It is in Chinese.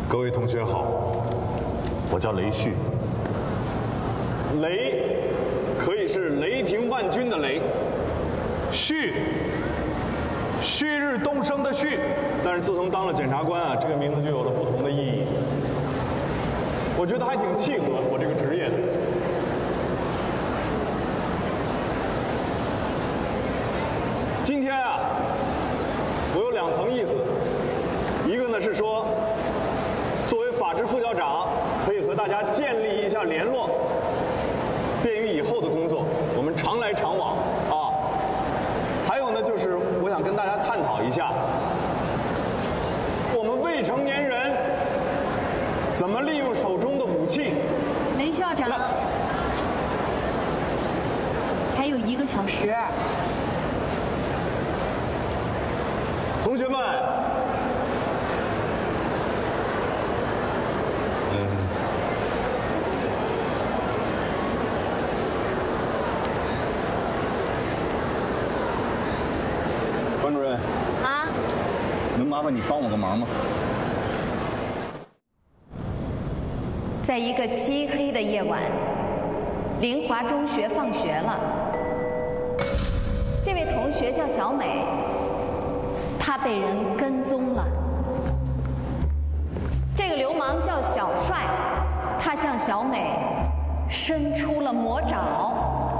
各位同学好，我叫雷旭。雷可以是雷霆万钧的雷，旭日东升的旭。但是自从当了检察官啊，这个名字就有了不同的意义。我觉得还挺契合我这个职业的。今天啊，我有2层意思，一个呢是说，作为法制副校长，可以和大家建立一下联络，便于以后的工作，我们常来常往啊。还有呢，就是我想跟大家探讨一下，我们未成年人怎么利用手中的武器。 雷校长，还有1个小时。 同学们，关主任啊， 能麻烦你帮我个忙吗？ 在一个漆黑的夜晚，凌华中学放学了。这位同学叫小美，她被人跟踪了。这个流氓叫小帅，他向小美伸出了魔爪。